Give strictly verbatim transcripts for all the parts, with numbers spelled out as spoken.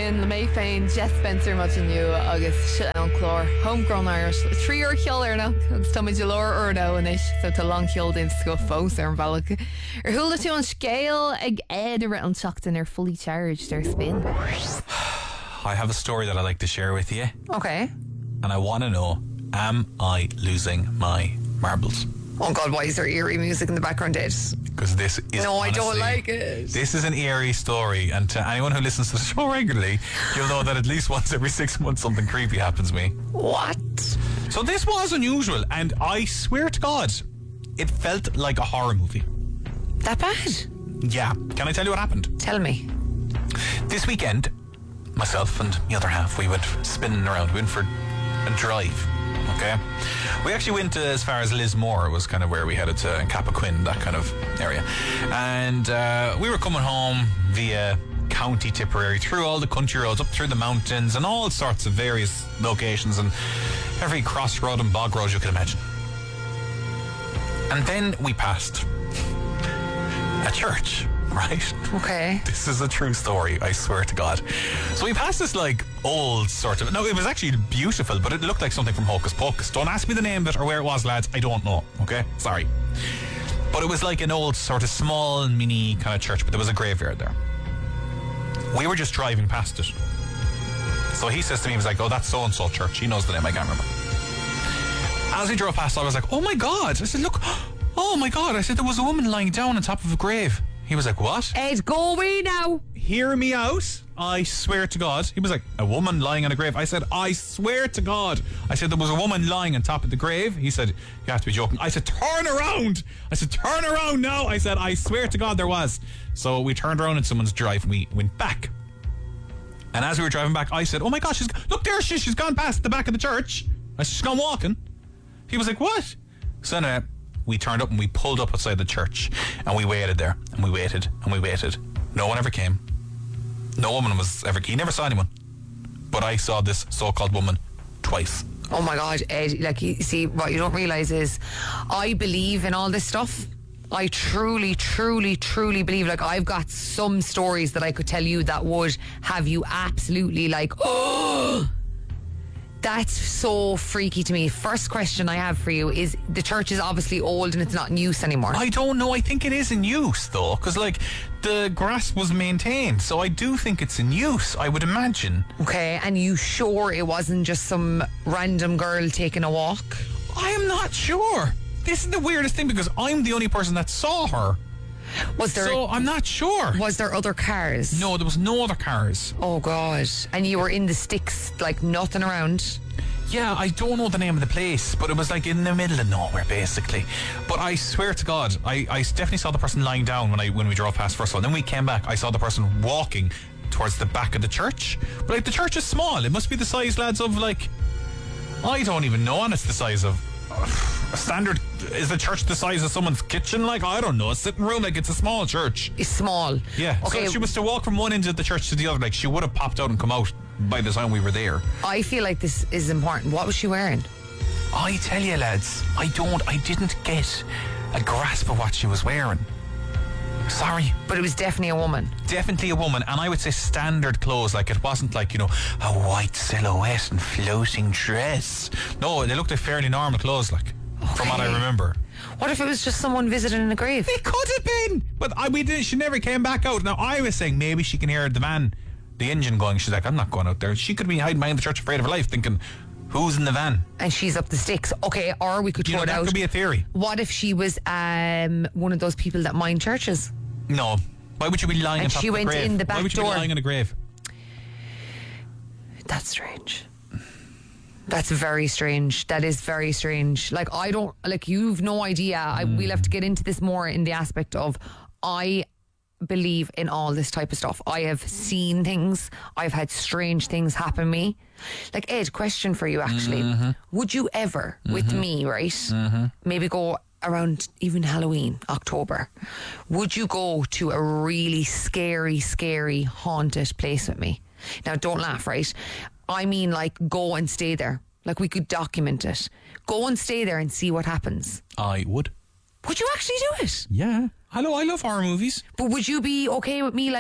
Spin, Le May Féin, Jess Spencer much you agus an chlár homegrown Irish trí or ceolar na agus táid de leir urdo inis so tá long ceol in sco fós ar an bhealach ar thula tú an scéal ag éidir an seachtain ar fully charged ar Spin. I have a story that I'd like to share with you. Okay. And I want to know, am I losing my marbles? Oh God, why is there eerie music in the background, Ed? Because this is No, honestly, I don't like it. This is an eerie story, and to anyone who listens to the show regularly, you'll know that at least once every six months something creepy happens to me. What? So this was unusual, and I swear to God, it felt like a horror movie. That bad? Yeah. Can I tell you what happened? Tell me. This weekend, myself and the other half, we went spinning around. We went for a drive. Okay, we actually went uh, as far as Lismore was kind of where we headed to, and Cappoquin, that kind of area, and uh, we were coming home via County Tipperary through all the country roads, up through the mountains and all sorts of various locations and every crossroad and bog road you could imagine. And then we passed a church, right? Okay. This is a true story, I swear to God. So we passed this like old sort of, no, it was actually beautiful, but it looked like something from Hocus Pocus. Don't ask me the name of it or where it was, lads. I don't know, okay? Sorry. But it was like an old sort of small mini kind of church, but there was a graveyard there. We were just driving past it. So he says to me, he was like, oh, that's so-and-so church. He knows the name, I can't remember. As we drove past, I was like, oh my God. I said, look, oh my God. I said, there was a woman lying down on top of a grave. He was like, what? Ed, go away now. Hear me out. I swear to God. He was like, a woman lying on a grave. I said, I swear to God. I said, there was a woman lying on top of the grave. He said, you have to be joking. I said, turn around. I said, turn around now. I said, I swear to God there was. So we turned around in someone's drive and we went back. And as we were driving back, I said, oh my gosh, she's, look there, she, she's gone past the back of the church. I said, she's gone walking. He was like, what? So anyway, we turned up and we pulled up outside the church and we waited there and we waited and we waited. No one ever came. No woman was ever, he never saw anyone. But I saw this so-called woman twice. Oh my God, Ed, like, you see, what you don't realise is I believe in all this stuff. I truly, truly, truly believe, like, I've got some stories that I could tell you that would have you absolutely like, oh, that's so freaky to me. First question I have for you is, the church is obviously old and it's not in use anymore. I don't know. I think it is in use, though, because, like, the grass was maintained. So I do think it's in use, I would imagine. Okay, and you sure it wasn't just some random girl taking a walk? I am not sure. This is the weirdest thing, because I'm the only person that saw her. Was there? So I'm not sure. Was there other cars? No, there was no other cars. Oh God! And you were in the sticks, like nothing around. Yeah, I don't know the name of the place, but it was like in the middle of nowhere, basically. But I swear to God, I, I definitely saw the person lying down when I when we drove past first of all. Then we came back, I saw the person walking towards the back of the church. But like, the church is small. It must be the size, lads, of like, I don't even know, and it's the size of a standard. Is the church the size of someone's kitchen? Like, I don't know, a sitting room. Like, it's a small church. It's small. Yeah. Okay. So if she was to walk from one end of the church to the other, like, she would have popped out and come out by the time we were there. I feel like this is important. What was she wearing? I tell you, lads, I don't I didn't get a grasp of what she was wearing. Sorry. But it was definitely a woman. Definitely a woman, and I would say standard clothes. Like, it wasn't like, you know, a white silhouette and floating dress. No, they looked like fairly normal clothes, like, okay, from what I remember. What if it was just someone visiting a grave? It could have been, but I, we did, she never came back out. Now, I was saying maybe she can hear the van, the engine going. She's like, I'm not going out there. She could be hiding behind the church afraid of her life, thinking, who's in the van? And she's up the sticks. Okay, or we could throw you know, it that out. That could be a theory. What if she was um, one of those people that mind churches? No. Why would you be lying and on top she of a went grave? in the back Why would you door? be lying in a grave? That's strange. That's very strange. That is very strange. Like, I don't, like, you've no idea. I, mm. We'll have to get into this more in the aspect of, I believe in all this type of stuff. I have seen things. I've had strange things happen to me. Like, Ed, question for you actually. Mm-hmm. Would you ever, mm-hmm. with me, right, mm-hmm. maybe go around even Halloween, October, would you go to a really scary, scary, haunted place with me? Now, don't laugh, right? I mean, like, go and stay there. Like, we could document it. Go and stay there and see what happens. I would. Would you actually do it? Yeah. Hello, I love horror movies. But would you be okay with me, like,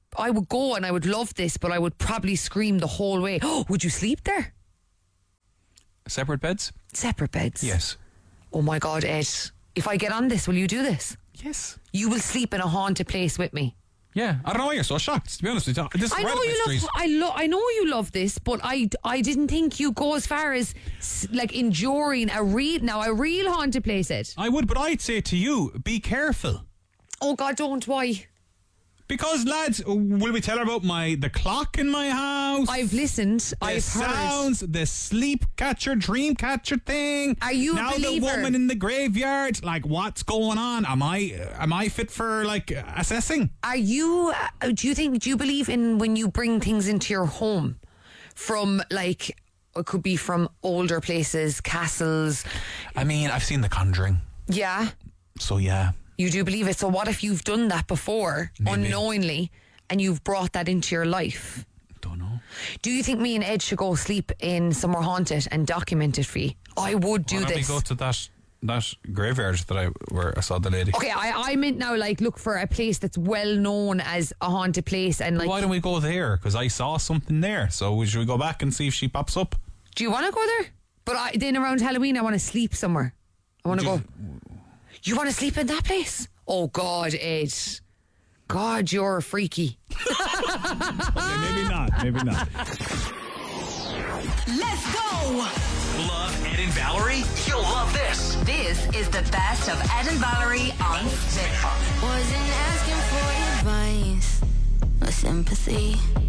I would go and I would love this, but I would probably scream the whole way. Oh, would you sleep there? Separate beds? Separate beds? Yes. Oh my God, Ed. If I get on this, will you do this? Yes. You will sleep in a haunted place with me. Yeah. I don't know why you're so shocked, to be honest with you. This is I right know up my you street. love. I lo- I know you love this, but I, I didn't think you go as far as s- like enduring a real now a real haunted place. Ed. I would, but I'd say to you, be careful. Oh God, don't. Why? Because, lads, will we tell her about my the clock in my house? I've listened. The I've sounds, heard. the sleep catcher, dream catcher thing. Are you a now believer? the woman in the graveyard? Like, what's going on? Am I am I fit for like assessing? Are you? Uh, do you think? Do you believe in when you bring things into your home from like it could be from older places, castles? I mean, I've seen The Conjuring, Yeah, so yeah. you do believe it. So what if you've done that before Maybe. unknowingly, and you've brought that into your life? Don't know. Do you think me and Ed should go sleep in somewhere haunted and document it for you? I would do Why don't this. we go to that that graveyard that I where I saw the lady? Okay, I, I meant now like look for a place that's well known as a haunted place and like. Why don't we go there? Because I saw something there. So should we go back and see if she pops up? Do you want to go there? But I, then around Halloween, I want to sleep somewhere. I want to Do you- go. You want to sleep in that place? Oh God, Ed. God, you're freaky. Okay, maybe not. Maybe not. Let's go! Love Ed and Valerie? You'll love this. This is the best of Ed and Valerie on Spit. Wasn't asking for advice or sympathy.